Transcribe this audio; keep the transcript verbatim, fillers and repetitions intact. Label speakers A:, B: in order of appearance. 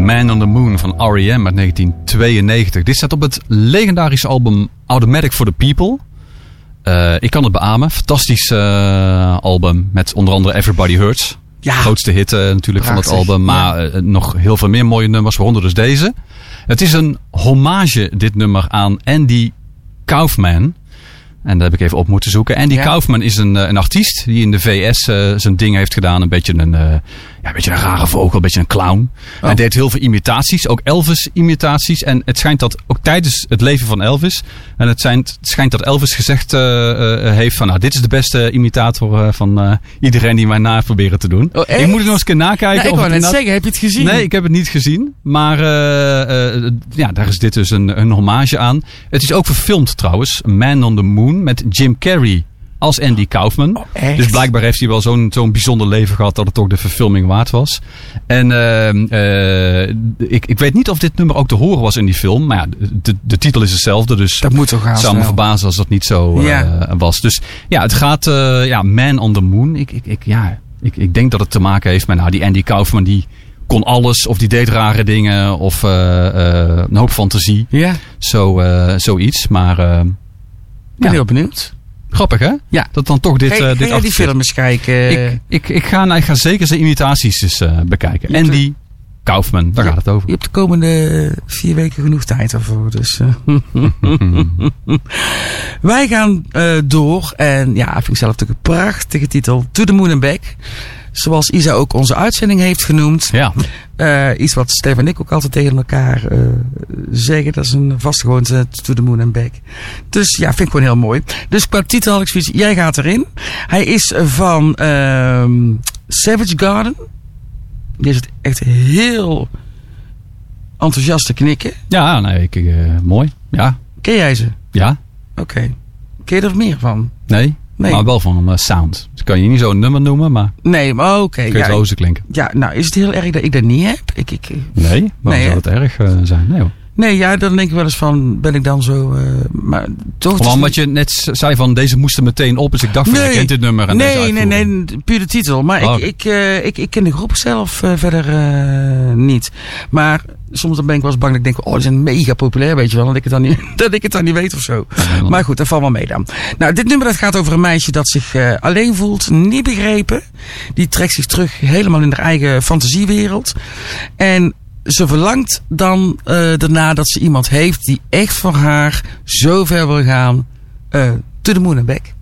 A: Man on the Moon van R E M uit negentien tweeënnegentig. Dit staat op het legendarische album Automatic for the People. Uh, ik kan het beamen. Fantastisch uh, album met onder andere Everybody Hurts.
B: Ja.
A: De grootste hit uh, natuurlijk Prachtig, van het album. Maar ja. uh, nog heel veel meer mooie nummers, waaronder dus deze. Het is een hommage, dit nummer, aan Andy Kaufman. En daar heb ik even op moeten zoeken. Andy ja. Kaufman is een, een artiest die in de V S uh, zijn ding heeft gedaan. Een beetje een, uh, ja, een beetje een rare vogel, een beetje een clown. Oh. Hij deed heel veel imitaties, ook Elvis-imitaties. En het schijnt dat ook tijdens het leven van Elvis... En het, zijn, het schijnt dat Elvis gezegd uh, uh, heeft van... Nou, dit is de beste imitator uh, van uh, iedereen die mij na heeft proberen te doen.
B: Oh,
A: ik moet het nog eens een keer nakijken.
B: Ja, ik wou net dat... zeggen, heb je het gezien?
A: Nee, ik heb het niet gezien. Maar uh, uh, ja, daar is dit dus een, een hommage aan. Het is ook verfilmd trouwens. Man on the Moon met Jim Carrey als Andy Kaufman.
B: Oh,
A: dus blijkbaar heeft hij wel zo'n, zo'n bijzonder leven gehad dat het ook de verfilming waard was. En uh, uh, ik, ik weet niet of dit nummer ook te horen was in die film. Maar ja, de, de titel is hetzelfde. Dus
B: dat moet toch gaan.
A: Het zou me verbazen als dat niet zo uh, ja. was. Dus ja, het gaat uh, ja, Man on the Moon. Ik, ik, ik, ja, ik, ik denk dat het te maken heeft met nou, die Andy Kaufman die kon alles. Of die deed rare dingen. Of uh, uh, een hoop fantasie.
B: Ja.
A: Zo, uh, zoiets. Maar uh,
B: ik ben ja. heel benieuwd.
A: Grappig, hè?
B: Ja.
A: Dat dan toch dit...
B: Ga,
A: uh, dit
B: ga je die film eens kijken?
A: Ik, ik, ik, ga, nou, ik ga zeker zijn imitaties eens uh, bekijken. Andy de... Kaufman, daar ja, gaat het over.
B: Je hebt de komende vier weken genoeg tijd daarvoor. Dus, uh. Wij gaan uh, door. En ja, vind ik zelf natuurlijk een prachtige titel. To the Moon and Back. Zoals Isa ook onze uitzending heeft genoemd.
A: Ja.
B: Uh, iets wat Stef en ik ook altijd tegen elkaar uh, zeggen. Dat is een vaste gewoonte. To the Moon and Back. Dus ja, vind ik gewoon heel mooi. Dus qua titel had ik zoiets. Jij gaat erin. Hij is van uh, Savage Garden. Die zit echt heel enthousiast te knikken.
A: Ja, nee, ik, uh, mooi. Ja.
B: Ken jij ze?
A: Ja.
B: Oké. Okay. Ken je er meer van?
A: Nee. Nee. Maar wel van uh, sound. Dus kan je niet zo een nummer noemen, maar...
B: Nee, maar oké. Okay,
A: kun je het roze klinken.
B: Ja, nou is het heel erg dat ik dat niet heb? Ik, ik,
A: nee, waarom nee, zou het erg uh, zijn? Nee hoor.
B: Nee, ja, dan denk ik wel eens van, ben ik dan zo... Uh, maar toch...
A: Gewoon omdat je net zei van, deze moest er meteen op. Dus ik dacht van, nee, je kent dit nummer. En
B: nee, nee, nee, puur de titel. Maar oh. ik, ik, uh, ik, ik ken de groep zelf uh, verder uh, niet. Maar soms dan ben ik wel eens bang dat ik denk, oh, die zijn mega populair, weet je wel. Dat ik het dan niet, dat ik het dan niet weet of zo. Ja, maar goed, dat valt wel mee dan. Nou, dit nummer dat gaat over een meisje dat zich uh, alleen voelt, niet begrepen. Die trekt zich terug helemaal in haar eigen fantasiewereld. En ze verlangt dan uh, daarna dat ze iemand heeft die echt voor haar zo ver wil gaan. Uh, to the moon and back.